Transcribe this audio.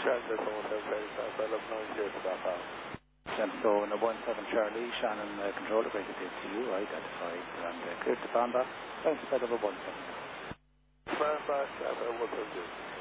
Delta 17 verify, Philip noise here for that house. So, in the 17 Charlie, Shannon, controller, break it to you, identified, and cleared the Panda, bounce side of a 17. Verify, 172.